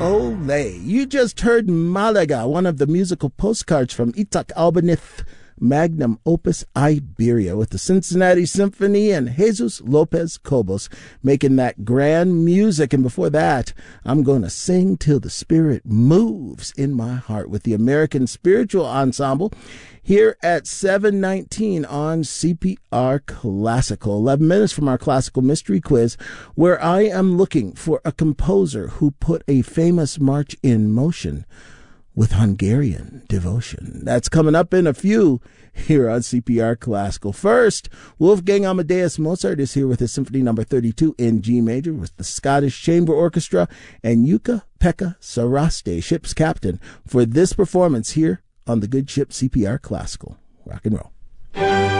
Ole. You just heard Malaga, one of the musical postcards from Itzhak Albéniz magnum opus Iberia, with the Cincinnati Symphony and Jesus Lopez Cobos making that grand music. And before that, I'm going to sing till the spirit moves in my heart with the American Spiritual Ensemble here at 7:19 on CPR Classical. 11 minutes from our classical mystery quiz, where I am looking for a composer who put a famous march in motion with Hungarian devotion. That's coming up in a few here on CPR Classical. First, Wolfgang Amadeus Mozart is here with his Symphony No. 32 in G major with the Scottish Chamber Orchestra and Jukka-Pekka Saraste, ship's captain, for this performance here on the good ship CPR Classical. Rock and roll.